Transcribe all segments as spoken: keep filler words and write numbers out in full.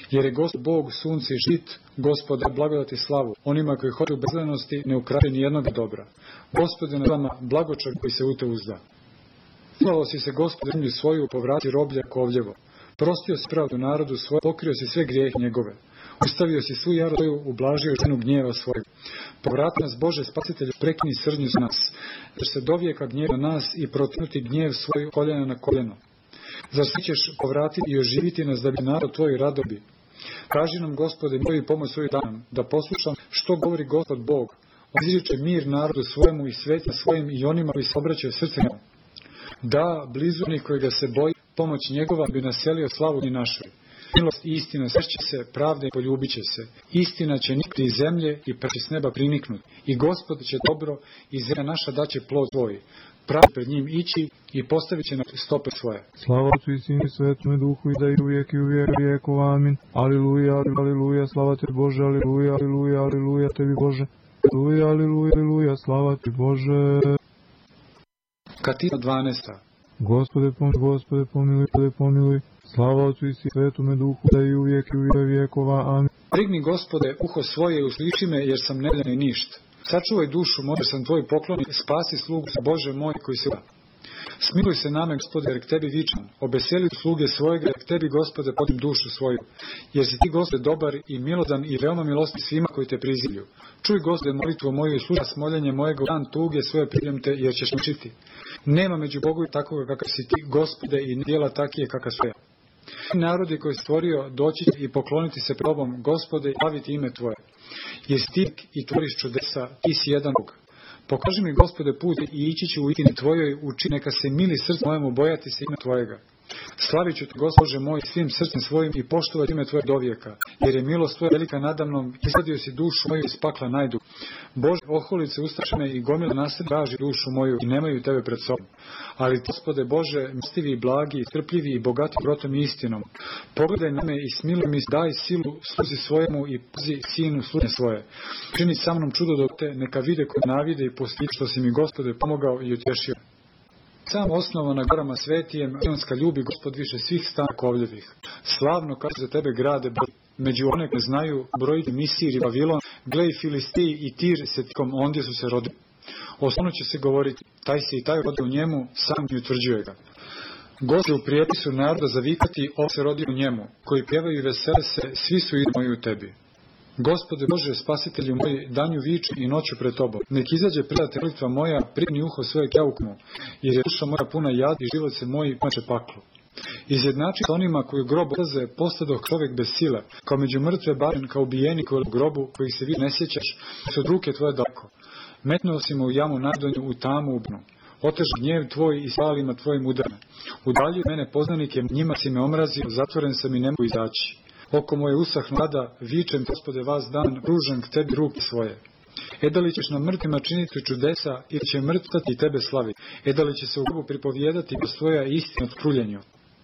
Jer je Gospod Bog, sunce i štit, Gospod da blagodati slavu onima koji hoće u bezbednosti, ne ukrade ni jednog dobra. Gospod je na vama blagočar koji se u te uzda. Slavo si se Gospod zemlju svoju, povrati roblja kovljevo. Prostio si pravdu narodu svoj, pokrio si sve grijehe njegove. Ustavio si svu jarost svoju, ublažio ženu gnjeva svoju. Povrati nas, Bože spasitelju, prekini srdnju s nas, jer se dovijeka gnjev na nas i protinuti gnjev svoju koljena na koljeno. Zar se ćeš povratiti i oživiti nas da bi narod tvoj radobi? Kaži nam, Gospode, moju pomoć svoju danom, da poslušam što govori Gospod Bog. On izriče mir narodu svojemu i svetima svojim i onima koji se obraćaju srce njemu. Da, blizu onih koji ga se boji, pomoć njegova bi naselio slavu i našoj. Milost i istina srešće se, pravda i poljubit će se. Istina će niknuti iz zemlje i pa će s neba priniknuti. I Gospod će dobro i zemlja naša daće plod svoj. Pravda pred njim ići i postavit će na stope svoje. Slava Otcu i Sinu i Svetome Duhu i da i uvijek i uvijek vijekova. Amin. Aliluja, aliluja, slava te Bože, aliluja, aliluja, aliluja tebi Bože. Aliluja, aliluja, aliluja, slava ti Bože. Katina dvanaesta. Gospode pomiluj, Gospode pomiluj, Gospode pomiluj. Slava Otcu i Sinu i Svetome Duhu da i uvijek i uvijek vijekova. Amin. Prigni, Gospode, uho svoje i usliši me, jer sam nevoljan i ništ. Sačuvaj dušu moju, jer sam tvoj poklonnik, spasi slugu Bože moj koji se uda. Smiluj se name, Gospode, jer k tebi vičam. Obeseli sluge svojega, jer k tebi, Gospode, podim dušu svoju. Jer si ti, Gospode, dobar i milodan i veoma milosti svima koji te prizivlju. Čuj, Gospode, molitvu moju i sluša smoljenje mojega, dan tuge svoje priljem te, jer ćeš učiti. Nema među Bogu i takoga kakav si ti, Gospode, i djela takije kakav svoja. Narodi koji je stvorio doći i pokloniti se probom, Gospode, i slaviti ime tvoje. Jer si ti i tvoriš čudesa, ti si jedan Bog. Pokaži mi, Gospode, put i ići ću u istini tvojoj, uči neka se mili srce mojemu bojati se ime tvojega. Slavit ću te, Gospode moj, svim srcem svojim i poštovati ime tvoje dovijeka, jer je milost tvoja velika nadamnom, izvadio si dušu moju iz pakla najdu. Bože, oholice ustrašene i gomila nasred traži dušu moju i nemaju tebe pred sobom. Ali, Gospode Bože, milostivi i blagi, strpljivi i bogati protom i istinom. Pogledaj na me i smiluj mi, daj silu sluzi svojemu i pazi sinu služne svoje. Čini sa mnom čudo dok te, neka vide koje navide i postići što si mi, Gospode, pomogao i utješio. Sam osnova na gorama svetijem, Sionska ljubi Gospod više svih stana kovljevih. Slavno kad za tebe grade broj. Među one koje znaju brojiti Misir i Vavilon, glej Filistiji i Tir se tikom ondje su se rodili. Osnovno će se govoriti, taj se i taj rodi u njemu, sam i utvrđuje ga. Gospode u prijepisu naroda zavikati, ovo se rodi u njemu, koji pjevaju i vesele se, svi su idemo i u tebi. Gospode Bože, spasitelju moj, danju viču i noću pred tobom. Nek izađe predate molitva moja, prigni uho svoje kjaukmu, jer je duša moja puna jad i život se moj pače paklu. Izjednači sa onima koji u grobu odlaze, postadoh čovjek bez sile, kao među mrtve bačen, kao ubijeni koji u grobu, kojih se vi ne sjećaš, su od ruke tvoje daleko. Metnuo si me u jamu nadonju, u tamu ubnu. Otež gnjev tvoj i svalima tvojim udarne. Udalji mene poznanike, njima si me omrazio, zatvoren sam i ne mogu izaći. Oko moje usahnu rada, vičem, Gospode, vas dan, pružam k tebi ruke svoje. E da li ćeš na mrtvima činiti čudesa, ili će mrtvati i tebe slaviti? E da li će se u grobu pripovjedati svoja istina od kruljenju?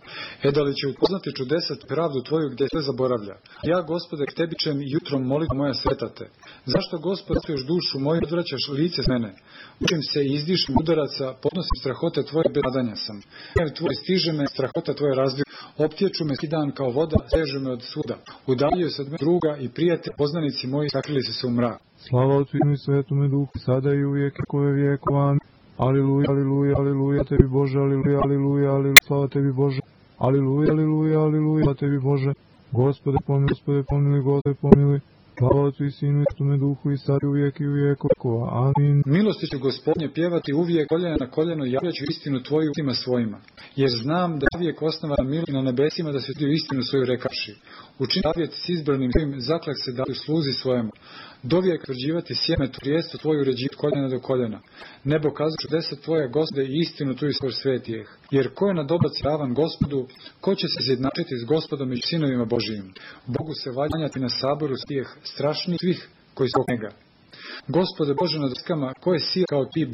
E da li će upoznati čudesat pravdu tvoju gdje sve zaboravlja? Ja, Gospode, k tebi čem jutrom molitva moja svetate. Zašto, Gospode, ostaviš dušu moju, odvraćaš lice s mene? Učim se i izdišem udaraca, podnosim strahote tvoje, bez nadanja sam. Gnev tvoj stiže me, strahota tvoje razbiju. Optječu me dan kao voda, sežu me od suda. Udaljio se od me druga i prijatelj, poznanici moji, sakrili se se u mrak. Slava Otcu i Svetome Duhu, sada i uvijek i kove vijekova. Amin. Aliluja, aliluja, aliluja tebi Bože, aliluja, aliluja, aliluja, slava tebi Bože. Aliluja, aliluja, aliluja, slava tebi Bože. Gospode pomiluj, Gospode pomiluj, Gospode pomiluj. Slava Otcu i Sinu i Svetome Duhu i sad i uvijek i uvijek vijekova. Amin. Milosti ću, Gospodnje, pjevati uvijek koljena na koljeno, javljaću istinu tvoju ustima svojima. Jer znam da uvijek osnovana milost na nebesima da se ti istinu svoju rekavši. Učini zavjet s izbranim svojim, zaklak se da u sluzi svojemu. Dovijek tvrđivati sjeme turijestu tvoju uređivati koljena do koljena. Nebo kazu čudesa tvoja, Gospode, i istinu tu iskor svetijeh. Jer ko je na dobac ravan Gospodu, ko će se izjednačiti s Gospodom među sinovima Božijim? Bogu se valjanjati na saboru stijeh, strašniji svih koji su oko njega. Gospode Bože nad vojskama, ko je sila kao ti,